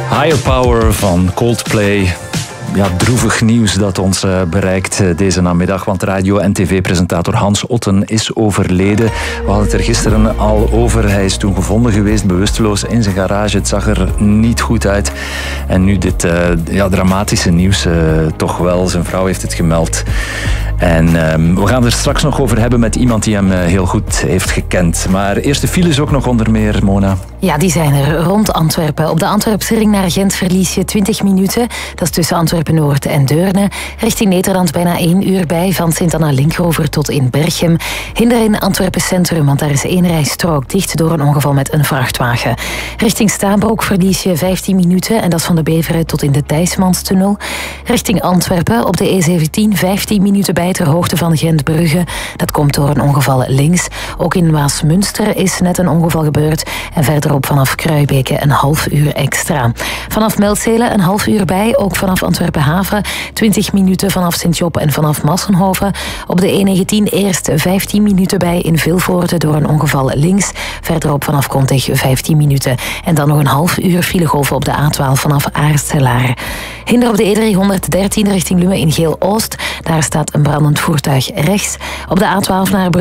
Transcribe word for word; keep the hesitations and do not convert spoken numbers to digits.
Higher Power van Coldplay. Ja, droevig nieuws dat ons uh, bereikt uh, deze namiddag, want radio- en tv-presentator Hans Otten is overleden. We hadden het er gisteren al over. Hij is toen gevonden geweest, bewusteloos in zijn garage. Het zag er niet goed uit. En nu dit uh, ja, dramatische nieuws uh, toch wel. Zijn vrouw heeft het gemeld. En uh, we gaan er straks nog over hebben met iemand die hem uh, heel goed heeft gekend. Maar eerst de files ook nog onder meer, Mona. Ja, die zijn er rond Antwerpen. Op de Antwerpse ring naar Gent verlies je twintig minuten. Dat is tussen Antwerpen-Noord en Deurne. Richting Nederland bijna één uur bij, van Sint-Anna-Linkrover tot in Berchem. Hinder in Antwerpen Centrum, want daar is één rijstrook dicht door een ongeval met een vrachtwagen. Richting Staanbroek verlies je vijftien minuten en dat is van de Beveren tot in de Thijsmanstunnel. Richting Antwerpen op de E zeventien vijftien minuten bij ter hoogte van Gent-Brugge. Dat komt door een ongeval links. Ook in Waasmunster is net een ongeval gebeurd en verderop vanaf Kruibeke een half uur extra. Vanaf Meldzelen een half uur bij, ook vanaf Antwerpen-Haven, twintig minuten vanaf Sint-Job en vanaf Massenhoven. Op de E negentien eerst vijftien minuten bij in Vilvoorde door een ongeval links. Verderop vanaf Kontich vijftien minuten. En dan nog een half uur filegolf op de A twaalf vanaf Aartselaar. Hinder op de E driehonderddertien richting Lummen in Geel-Oost. Daar staat een brandend voertuig rechts. Op de A twaalf naar